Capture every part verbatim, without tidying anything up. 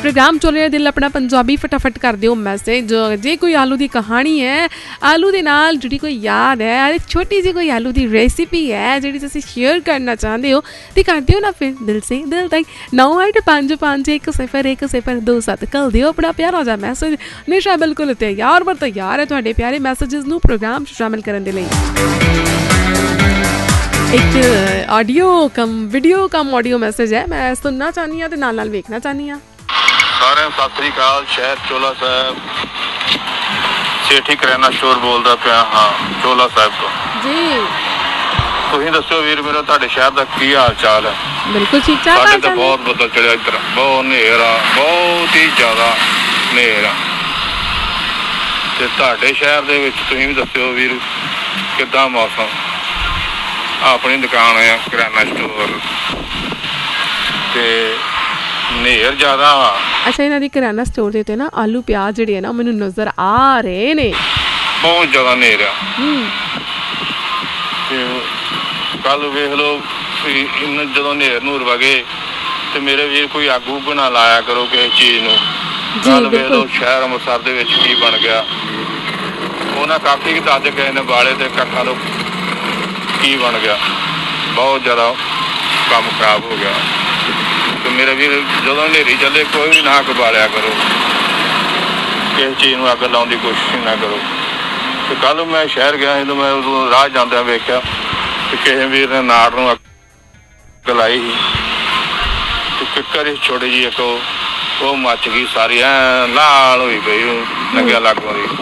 Programme चल रहा दिल अपना पंजाबी फटाफट कर दिओ मैसेज जे कोई आलू की कहानी है आलू के नाल जुड़ी कोई याद है छोटी जी कोई आलू की रेसिपी है जी तुसीं शेयर करना चाहते हो तो कर दिओ ना फिर दिल से दिल तक नौ अठ पाँच पाँच एक सिफर एक सिफर दो सत्त कर दिओ अपना प्यारा जा मैसेज। निशा बिल्कुल तैयार पर तैयार है तुहाडे प्यारे मैसेजेस नूं प्रोग्राम शामिल करन दे लई। एक ऑडियो कम वीडियो कम ऑडियो मैसेज है मैं सुनना चाहनी हाँ ते नाल नाल वेखना चाहनी हाँ। सारे सत श्री अकाल शहर चोला साहब सेठी करियाना स्टोर बोलदा पिया हाँ चोला साहब तो जी तुसीं दस्सो वीर मेरा तुहाडे शहर दा की हाल चाल है। बिल्कुल ठीक ठाक साडे ते बहुत बदल चढ़िया इधर बहुत नेरा बहुत ही ज्यादा नेरा ते तुहाडे शहर दे विच तुसीं भी दस्सो वीर किदां मौसम अपनी दुकान है किराना स्टोर ते नेर ज्यादा। अच्छा इन्हां दी किराना स्टोर दे ते ना आलू प्याज जिहड़े है ना मैनूं नज़र आ रहे ने बहुत ज्यादा नेर आ ते कल वेख लो इन जदों नेर नूर वगे ते मेरे वीर कोई आगू बना लाया करो किसी चीज़ नूं। कल वेख लो शहर अमृतसर दे विच की बन गया उन्हां काफी कि अज गए ने बाले ते कट्ठा तो की बन गया बहुत ज़्यादा काम खराब हो गया। तो मेरे भी जो नेरी चले कोई भी ना अग बालिया करो किसी चीज़ में अग लाने की कोशिश ना करो। तो कल मैं शहर गया तो मैं उदों राह जांदे वेख्या कि किसी वीर ने नाड़ नूं अग लाई ही तो किकर ही छोटी जी एक वो मच गई सारी ऐ लाल हुई पई लग्या लागों दी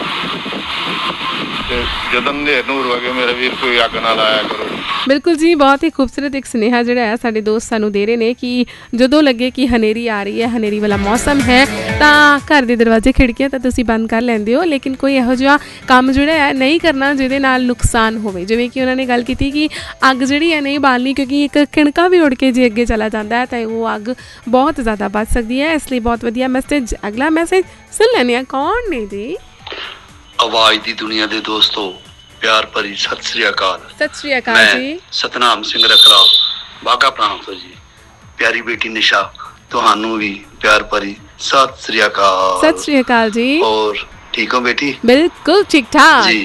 जदों नेर नूर वगे मेरे वीर कोई अग ना लाया करो। बिल्कुल जी बहुत ही खूबसूरत एक सुनेहा जिहड़ा है साडे दोस्त सानू दे रहे ने कि जदों लगे कि हनेरी आ रही है हनेरी वाला मौसम है तां घर दे दरवाजे खिड़कियां तां तुसीं बंद कर लैंदे हो लेकिन कोई इहो जिहा काम जिहड़ा है नहीं करना जिहदे नाल नुकसान होवे। जिवें कि उन्हां ने गल कीती कि अग जिहड़ी है नहीं बालनी क्योंकि एक किणका भी उड़ के जे अगे चला जाता है तो वो अग बहुत ज़्यादा बच सकती है इसलिए बहुत वधिया मैसेज। अगला मैसेज सुन लैंदे आ कौन ने जी। आवाज दी दुनिया दे दोस्तों प्यार भरी सत श्री अकाल। सत श्री अकाल जी। सतनाम सिंह रखरा बागा प्राण तो जी प्यारी बेटी निशा तुहानू भी प्यार भरी सत श्री अकाल। सत श्री अकाल जी। और ठीक हो बेटी? बिल्कुल ठीक ठाक जी।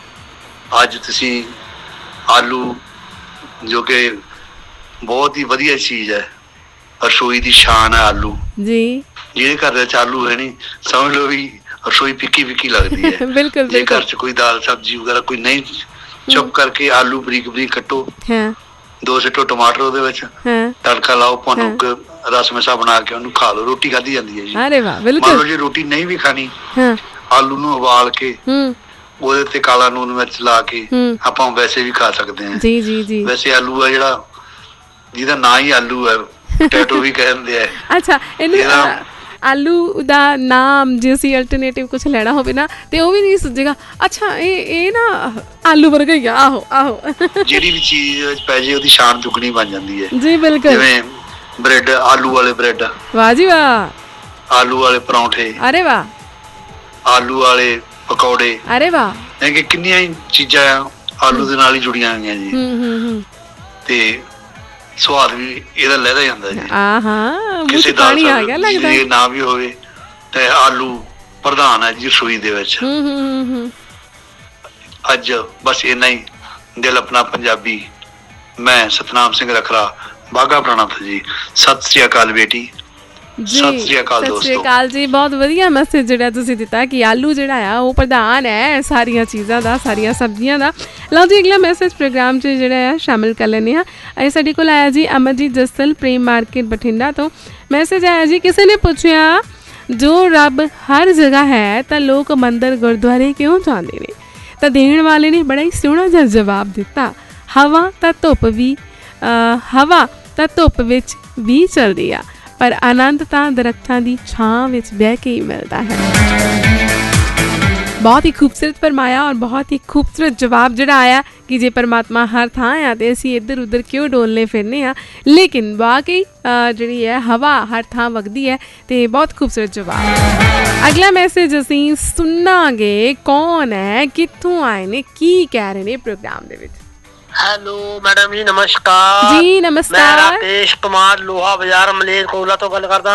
अज तुसी आलू जो कि बहुत ही वधिया चीज है रसोई दी शान है आलू जी जिहदे घर च आलू है नहीं समझ लो भी रसोई फिक्की फिक्की लगती है। बिल्कुल जे घर च कोई दाल सब्जी वगैरह कोई नहीं चुप करके आलू बरीक बरीक कट्टो हाँ। दो सिट्टो टमाटर ਉਹਦੇ ਵਿੱਚ हाँ। तड़का लाओ पानो हाँ। रस मिसा बना के ਉਹਨੂੰ खा लो रोटी खाधी ਜਾਂਦੀ है जी। अरे वाह बिल्कुल। मान लो जे रोटी नहीं भी खानी हाँ। आलू ਨੂੰ ਉਬਾਲ ਕੇ ਉਹਦੇ ਤੇ ਕਾਲਾ ਨੂਨ ਮਿਰਚ ਲਾ ਕੇ ਆਪਾਂ ਵੈਸੇ ਵੀ ਖਾ ਸਕਦੇ ਹਾਂ ਜੀ ਜੀ ਜੀ। ਵੈਸੇ ਆਲੂ ਆ ਜਿਹੜਾ ਜਿਹਦਾ ਨਾਂ ਹੀ ਆਲੂ ਹੈ ਟੈਟੋ ਵੀ ਕਹਿੰਦੇ ਆ। ਅੱਛਾ ਇਹਨੂੰ आलू ਦਾ ਨਾਮ ਜੇ ਅਸੀਂ ਅਲਟਰਨੇਟਿਵ ਕੁਝ ਲੈਣਾ ਹੋਵੇ ਨਾ ਤੇ ਉਹ ਵੀ ਨਹੀਂ ਸੁਝੇਗਾ। ਅੱਛਾ ਇਹ ਇਹ ਨਾ ਆਲੂ ਵਰਗਾ ਹੀ ਆ। ਆਹੋ ਆਹੋ ਜਿਹੜੀ ਵੀ ਚੀਜ਼ ਵਿੱਚ ਪੈ ਜੇ ਉਹਦੀ ਸ਼ਾਨ ਦੁੱਗਣੀ ਬਣ ਜਾਂਦੀ ਹੈ ਜੀ। ਬਿਲਕੁਲ ਜਿਵੇਂ ਬ੍ਰੈਡ ਆਲੂ ਵਾਲੇ ਬ੍ਰੈਡ ਵਾਹ ਜੀ ਵਾਹ ਆਲੂ ਵਾਲੇ ਪਰੌਂਠੇ ਅਰੇ ਵਾਹ ਆਲੂ ਵਾਲੇ ਪਕੌੜੇ ਅਰੇ ਵਾਹ ਇਹ ਕਿ ਕਿੰਨੀਆਂ ਹੀ ਚੀਜ਼ਾਂ ਆਲੂ ਦੇ ਨਾਲ ਹੀ ਜੁੜੀਆਂ ਹੋਈਆਂ ਜੀ। ਹੂੰ ਹੂੰ ਹੂੰ ਤੇ स्वाद भी ਇਹਦਾ ਲੈਦਾ ਜਾਂਦਾ ਜੀ। ਆਹਾਂ ਕਿਸੇ ਦਾ ਪਾਣੀ ਆ ਗਿਆ ਲੱਗਦਾ ਇਹ ਨਾ ਵੀ ਹੋਵੇ ਤੇ ਆਲੂ ਪ੍ਰਧਾਨ ਹੈ ਜੀ ਰਸੋਈ ਦੇ ਵਿੱਚ। ਹੂੰ ਹੂੰ ਹੂੰ ਅੱਜ ਬਸ ਇੰਨਾ ਹੀ ਦਿਲ ਆਪਣਾ ਪੰਜਾਬੀ ਮੈਂ ਸਤਨਾਮ ਸਿੰਘ ਰਖਰਾ ਬਾਗਾ ਪੁਰਾਣਾ ਤੋਂ ਜੀ ਸਤਿ ਸ੍ਰੀ ਅਕਾਲ ਬੇਟੀ ਸਤਿ ਸ੍ਰੀ ਅਕਾਲ ਦੋਸਤੋ। ਸਤਿ ਸ੍ਰੀ ਅਕਾਲ ਜੀ ਬਹੁਤ ਵਧੀਆ ਮੈਸੇਜ ਜਿਹੜਾ ਤੁਸੀਂ ਦਿੱਤਾ ਕਿ ਆਲੂ ਜਿਹੜਾ ਆ ਉਹ ਪ੍ਰਧਾਨ ਹੈ ਸਾਰੀਆਂ ਚੀਜ਼ਾਂ ਦਾ ਸਾਰੀਆਂ ਸਬਜ਼ੀਆਂ ਦਾ। ਲਓ ਜੀ ਅਗਲਾ ਮੈਸੇਜ ਪ੍ਰੋਗਰਾਮ 'ਚ ਜਿਹੜਾ ਆ ਸ਼ਾਮਿਲ ਕਰ ਲੈਂਦੇ ਹਾਂ। ਇਹ ਸਾਡੇ ਕੋਲ ਆਇਆ ਜੀ ਅਮਰਜੀਤ ਜਸਲ ਪ੍ਰੇਮ ਮਾਰਕੀਟ ਬਠਿੰਡਾ ਤੋਂ ਮੈਸੇਜ ਆਇਆ ਜੀ ਕਿਸੇ ਨੇ ਪੁੱਛਿਆ ਜੋ ਰੱਬ ਹਰ ਜਗ੍ਹਾ ਹੈ ਤਾਂ ਲੋਕ ਮੰਦਰ ਗੁਰਦੁਆਰੇ ਕਿਉਂ ਜਾਂਦੇ ਨੇ ਤਾਂ ਦੇਣ ਵਾਲੇ ਨੇ ਬੜਾ ਹੀ ਸੋਹਣਾ ਜਿਹਾ ਜਵਾਬ ਦਿੱਤਾ ਹਵਾ ਤਾਂ ਧੁੱਪ ਵੀ ਹਵਾ ਤਾਂ ਧੁੱਪ ਵਿੱਚ ਵੀ ਚੱਲਦੀ ਆ पर आनंद तो दरख्तां दी छां विच बह के ही मिलता है। बहुत ही खूबसूरत फरमाया और बहुत ही खूबसूरत जवाब जिहड़ा आया कि जे परमात्मा हर थां आ ते असीं इधर उधर क्यों डोलने फिरने आ लेकिन वाकई जिहड़ी है हवा हर थां वगदी है ते बहुत खूबसूरत जवाब। अगला मैसेज असीं सुनांगे कौन है कित्थों आए ने की कह रहे ने प्रोग्राम दे विच। हेलो मैडम जी नमस्कार जी। नमस्कार मैं राकेश कुमार लोहा बाजार मलेर कोला तो गल करदा